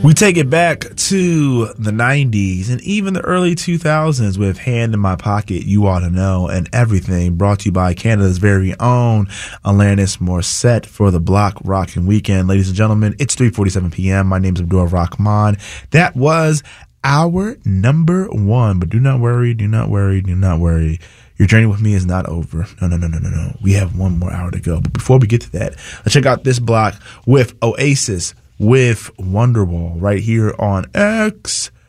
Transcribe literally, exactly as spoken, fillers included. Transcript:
We take it back to the nineties and even the early two thousands with Hand in My Pocket, You Ought to Know, and Everything, brought to you by Canada's very own Alanis Morissette for the Block Rockin' Weekend. Ladies and gentlemen, it's three forty-seven p.m. My name's Abdul Rahman. That was our number one. But do not worry, do not worry, do not worry. Your journey with me is not over. No, no, no, no, no, no. We have one more hour to go. But before we get to that, let's check out this block with Oasis, with Wonderwall, right here on X